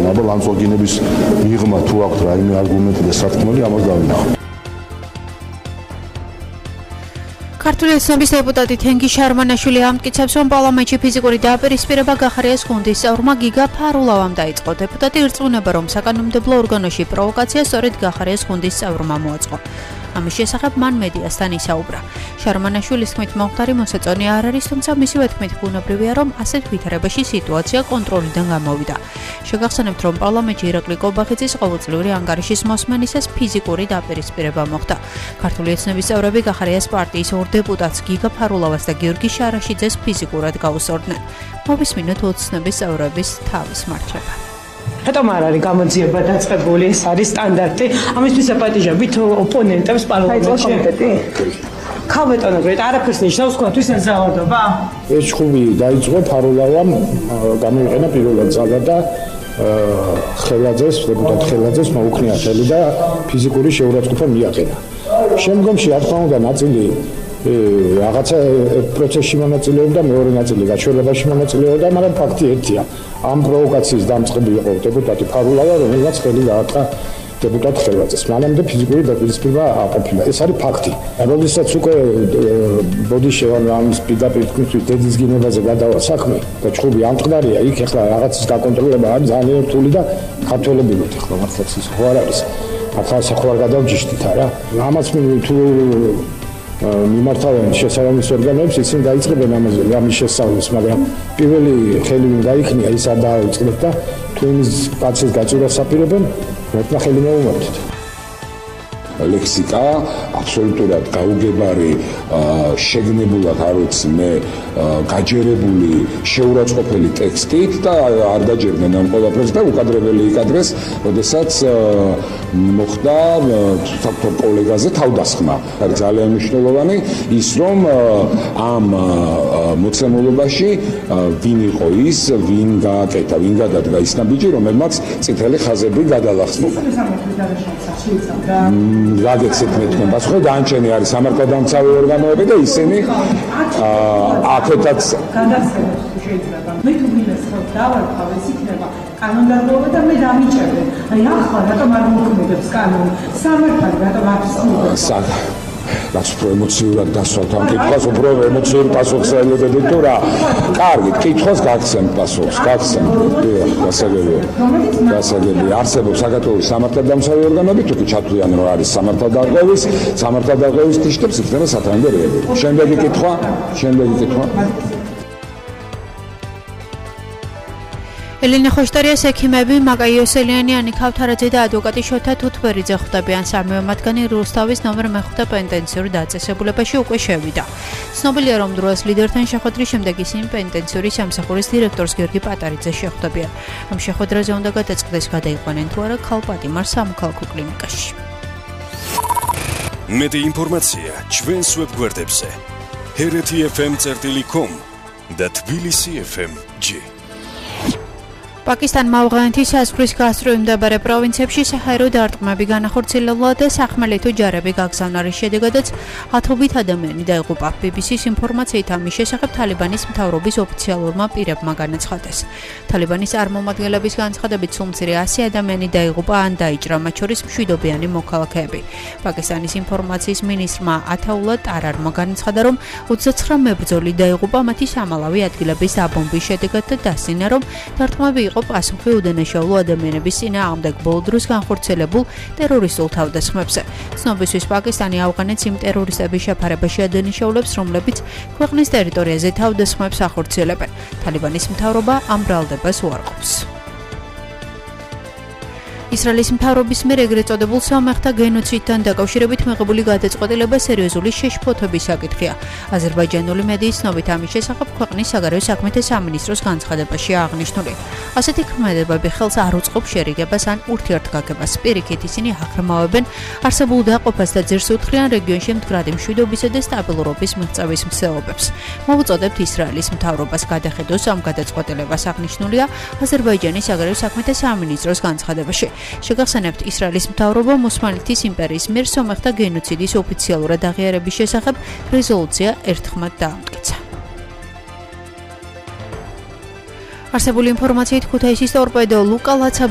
აბა ლანწვაგინების მიღმა თუ აქვს რაიმე არგუმენტი და სათქმელი, ამას დავინახავთ. ქართული ოცნების დეპუტატი თენგი შარმანაშვილი ამტკიცებს, რომ პარლამენტში ფიზიკური დააპირისპირება გახარიას გუნდის წევრმა გიგა ფარულავამ დაიწყო. დეპუტატი ირწმუნება, რომ საკანონმდებლო ორგანოში პროვოკაცია სწორედ გახარიას გუნდის წევრმა მოაწყო. ამის შესახებ მან მედიასთან ისაუბრა. შარმანაშვილის თქმით, მომხდარი მოსაწონი არ არის, თუმცა მისივე თქმით, ბუნებრივია, რომ ასეთ ვითარებაში სიტუაცია კონტროლიდან გამოვიდა. შეგახსენებთ, რომ პარლამენტში ირაკლი კობახიძის ყოველწლიური ანგარიშის მოსმენისას ფიზიკური დაპირისპირება მოხდა. ქართული ოცნების წევრები გახარიას პარტიის ორ დეპუტატს გიგა ფარულავას და გიორგი შარაშიძეს ფიზიკურად გაუსწორდნენ. მოვისმინოთ ოცნების წევრების თავის მარჩება. რატომ არ არის გამოძიება დაწყებული? ეს არის სტანდარტი. ამისთვის აპატიჟებით ოპონენტებს პარლამენტში. ქალბატონებრივ არაფერს ნიშნავს თქვენთვის ეს ძალადობა? ეს ჩხუბი დაიწყო ფარულავამ გამოიყენა პირველად ძალა და ხელაძეს, დეპუტატ ხელაძეს მოუქნია ხელი და ფიზიკური შეურაცხყოფა მიაყენა. შემდგომში რა თქმა უნდა ნაწილი რაღაცა პროცესში მონაწილეობდა, მეორე ნაწილი გაჩვენებაში მონაწილეობდა, მაგრამ ფაქტი ერთია. ამ პროვოკაციის დამწყები იყო დეპუტატი ფარულავა, რომელსაც ხელი გააყრა დეპუტატ ხელაძეს. მანამდე ფიზიკური დაპირისპირება აყოფილა. ეს არის ფაქტი. როდესაც უკვე ბოდიშევან ამის პირდაპირ თქმისთვის დედის გინებაზე გადავა საქმე და ჩხუბი ამწყდარია, იქ ახლა რაღაცის გაკონტროლება არის ძალიან რთული და ქართველებინოთ ახლა მართლაც ის ხო არ არის. ახლა ხო არ გადავჯიშდით არა? ამას თუ მიმართავენ შესაბამის ორგანოებს, ისინი დაიწყებენ ამის შესწავლას, მაგრამ პირველი ხელი გაიქნია, ის არ დაიწყებთ და თუ იმის კაცის გაჭირვას აპირებენ, მოთნა ხელი მოუმართეთ. ლექსიკა აბსოლუტურად გაუგებარი, შეგნებულად არ ვიცი მე, გაჯერებული, შეურაცხყოფელი ტექსტით და არ დაჯერდნენ ამ ყველაფერს და უკადრებელი იკადრეს, როდესაც მოხდა საფრთხო კოლეგაზე თავდასხმა. არის ძალიან მნიშვნელოვანი ის, რომ ამ მოცემულობაში ვინ იყო ის, ვინ გააკეთა, ვინ გადადგა ის ნაბიჯი, რომელმაც წითელი ხაზები გადალახსნა. რაგეცეთ მე თქვენ პასუხი განჩენი არის სამართალდამცავი ორგანოები და ისინი აქეთაც გადაცემებს შეიძლება. მე თუ მინახავ დავარქავ ეს იქნება კანონდარღვევა და მე დამიჭერდე. აი ახლა რატომ არ მოქმედებს კანონი? სამართალი რატომ არ ცნობებს? რაც უფრო ემოციურად დასვათ ამ კითხვას, უფრო ემოციურ პასუხს ელოდებთ თუ რა. კარგი, კითხვას გაგცემ პასუხს, გაგცემ. გასაგებია. გასაგებია. არსებობს საქართველოს სამართალდამცავი ორგანოები, თუ კი ჩათვლიან რომ არის სამართალდამცავის თიშტებს იქნება საფრანგე რეაგირება. შემდეგი კითხვა. ელენე ხოშტარიას ექიმები მაგაი ოსელიანი, ანიკა ქავთარაძე და ადვოკატი შოთა თუთბერიძე ხვდებიან. სამივე მათგანი რუსთავის ნომერ მე-5 პენიტენციურ დაწესებულებაში უკვე შევიდა. ცნობილია, რომ დროას ლიდერთან შეხვედრის შემდეგ ისინი პენიტენციური სამსახურის დირექტორს გიორგი პატარიძეს შეხვდებიან. ამ შეხვედრაზე უნდა გადაწყდეს, გადაიყვანენ თუ არა ქალპატიმარ სამოქალაქო კლინიკაში. მეტი ინფორმაცია ჩვენს ვებგვერდებზე hereti.fm.com და tbilisi.fm.g. პაკისტანმა ავღანეთის საზღვრის გასწვრივ მდებარე პროვინციებში საჰაერო დარტყმები განახორციელა და სახმელეთო ჯარები გაგზავნა, რის შედეგადაც ათობით ადამიანი დაიღუპა. BBC-ს ინფორმაციით ამის შესახებ თალიბანის მთავრობის ოფიციალურმა პირებმა განაცხადეს. თალიბანის წარმომადგენლების განცხადებით სულ მცირე 100 ადამიანი დაიღუპა ან დაიჭრა, მათ შორის მშვიდობიანი მოქალაქეები. პაკისტანის ინფორმაციის მინისტრმა ათაულა ტარარმა განაცხადა, რომ 29 მებრძოლი დაიღუპა მათი სამალავი ადგილების დაბომბვის შედეგად და დასძინა, რომ დარტყმები იყო პასუხი უდანაშაულო ადამიანების წინააღმდეგ ბოლო დროს განხორციელებულ ტერორისტულ თავდასხმებზე. ცნობისთვის პაკისტანი ავღანეთს იმ ტერორისტების შეფარებაში ადანაშაულებს, რომლებიც ქვეყნის ტერიტორიაზე თავდასხმებს ახორციელებენ. თალიბანის მთავრობა ამ ბრალდებას უარყოფს. ისრაელის მთავრობის მიერ ეგრეთ წოდებულ სამეხთა გენოციდთან დაკავშირებით მიღებული გადაწყვეტილება სერიოზული შეშფოთების საკითხია. აზერბაიჯანული მედიის ცნობით ამის შესახებ ქვეყნის საგარეო საქმეთა სამინისტროს განცხადებაში აღნიშნული. ასეთი ქმედებები ხელს არ უწყობს შერიგებას ან ურთიერთგაგებას. პირიქით ისინი აღრმავებენ არსებულ დაყოფას და ძირს უთხრიან რეგიონში მდგრადი მშვიდობისა და სტაბილურობის მიღწევის მცდელობებს. მოვუწოდებთ ისრაელის მთავრობას გადახედოს ამ გადაწყვეტილებას, აღნიშნულია აზერბაიჯანის საგარეო საქმეთა სამინისტროს განცხადებაში. შეგახსენებთ, ისრაელის მთავრობამ ოსმალეთის იმპერიის მიერ სომეხთა გენოციდის ოფიციალურად აღიარების შესახებ რეზოლუცია ერთხმად დაამტკიცა. არსებული ინფორმაციით ქუთაისის ტორპედო ლუკა